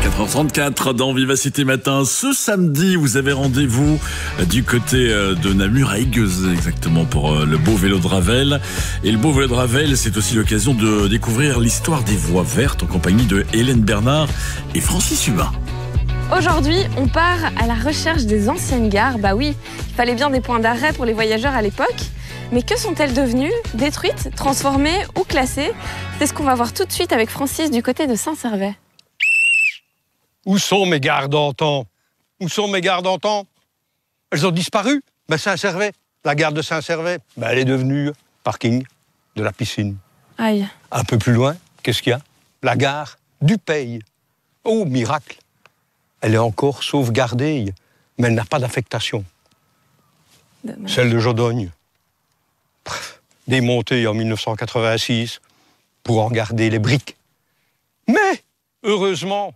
4h34 dans Vivacité Matin. Ce samedi, vous avez rendez-vous du côté de Namur à Aiguezé, exactement, pour le beau vélo de Ravel. Et le beau vélo de Ravel, c'est aussi l'occasion de découvrir l'histoire des voies vertes en compagnie de Hélène Bernard et Francis Hubin. Aujourd'hui, on part à la recherche des anciennes gares. Bah oui, il fallait bien des points d'arrêt pour les voyageurs à l'époque. Mais que sont-elles devenues? Détruites, transformées ou classées? C'est ce qu'on va voir tout de suite avec Francis du côté de Saint-Servais. Où sont mes gares d'antan? Où sont mes gares d'antan? Elles ont disparu. Saint-Servais, la gare de Saint-Servais, elle est devenue parking de la piscine. Aïe. Un peu plus loin, qu'est-ce qu'il y a? La gare du Pays. Oh, miracle! Elle est encore sauvegardée, mais elle n'a pas d'affectation. Celle de Jodogne, démontée en 1986 pour en garder les briques. Mais, heureusement,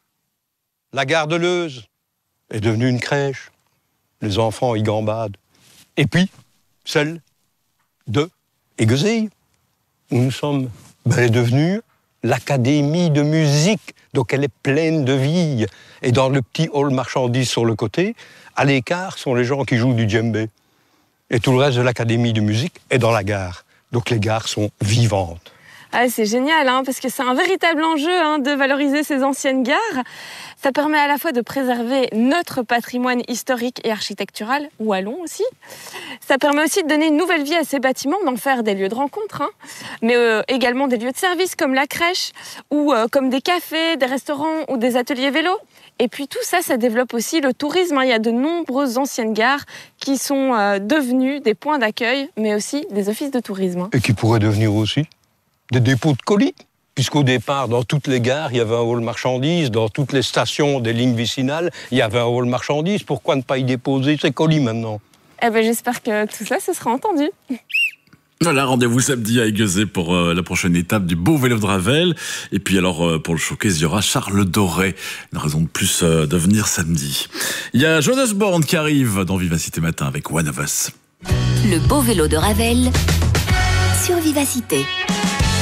la gare de Leuze est devenue une crèche. Les enfants y gambadent. Et puis, celle de Aiguezé, où nous sommes, elle est devenue l'Académie de musique. Donc elle est pleine de vie. Et dans le petit hall marchandises sur le côté, à l'écart sont les gens qui jouent du djembé. Et tout le reste de l'Académie de musique est dans la gare. Donc les gares sont vivantes. Ah, c'est génial, parce que c'est un véritable enjeu de valoriser ces anciennes gares. Ça permet à la fois de préserver notre patrimoine historique et architectural, wallon aussi. Ça permet aussi de donner une nouvelle vie à ces bâtiments, d'en faire des lieux de rencontre, mais également des lieux de service comme la crèche, ou comme des cafés, des restaurants ou des ateliers vélo. Et puis tout ça, ça développe aussi le tourisme. Il y a de nombreuses anciennes gares qui sont devenues des points d'accueil, mais aussi des offices de tourisme. Et qui pourraient devenir aussi des dépôts de colis, puisqu'au départ, dans toutes les gares, il y avait un hall marchandises, dans toutes les stations des lignes vicinales, il y avait un hall marchandises. Pourquoi ne pas y déposer ces colis maintenant? J'espère que tout ça, ce sera entendu. Voilà, rendez-vous samedi à Aiguezé pour la prochaine étape du beau vélo de Ravel. Et puis alors, pour le showcase, il y aura Charles Doré. Une raison de plus de venir samedi. Il y a Jonas Born qui arrive dans Vivacité Matin avec One of Us. Le beau vélo de Ravel sur Vivacité.